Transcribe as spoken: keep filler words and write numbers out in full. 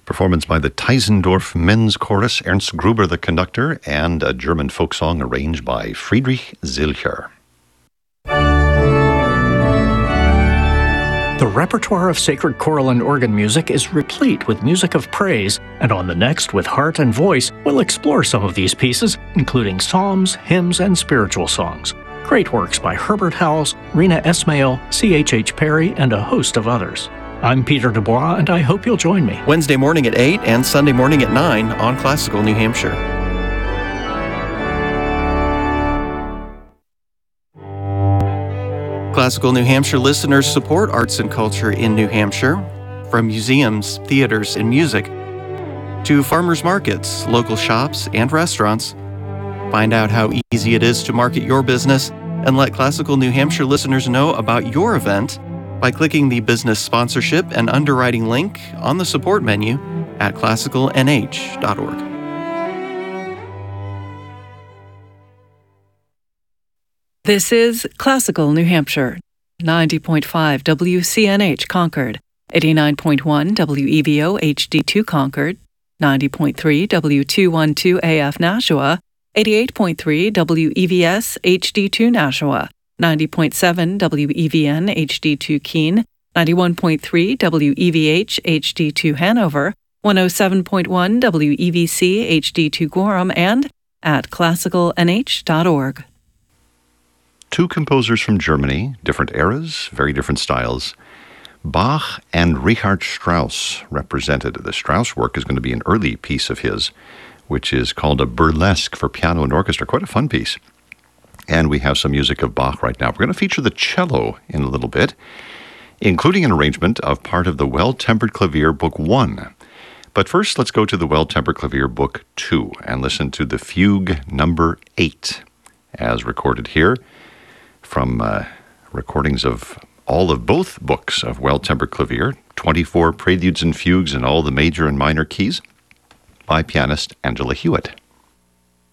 Performance by the Teisendorf Men's Chorus, Ernst Gruber the conductor, and a German folk song arranged by Friedrich Zilcher. The repertoire of sacred choral and organ music is replete with music of praise, and on the next, with heart and voice, we'll explore some of these pieces, including psalms, hymns, and spiritual songs. Great works by Herbert Howells, Rena Esmail, C H H Perry, and a host of others. I'm Peter Dubois, and I hope you'll join me. Wednesday morning at eight and Sunday morning at nine on Classical New Hampshire. Classical New Hampshire listeners support arts and culture in New Hampshire, from museums, theaters, and music, to farmers markets, local shops, and restaurants. Find out how easy it is to market your business and let Classical New Hampshire listeners know about your event by clicking the business sponsorship and underwriting link on the support menu at classical n h dot org. This is Classical New Hampshire, ninety point five W C N H Concord, eighty-nine point one W E V O H D two Concord, ninety point three W two twelve A F Nashua, eighty-eight point three W E V S H D two Nashua, ninety point seven W E V N H D two Keene, ninety-one point three W E V H H D two Hanover, one oh seven point one W E V C H D two Gorham, and at classical n h dot org. Two composers from Germany, different eras, very different styles. Bach and Richard Strauss represented. The Strauss work is going to be an early piece of his, which is called a burlesque for piano and orchestra. Quite a fun piece. And we have some music of Bach right now. We're going to feature the cello in a little bit, including an arrangement of part of the Well-Tempered Clavier Book one. But first, let's go to the Well-Tempered Clavier Book two and listen to the Fugue number eight, as recorded here from uh, recordings of all of both books of Well-Tempered Clavier, twenty-four preludes and fugues in all the major and minor keys, by pianist Angela Hewitt.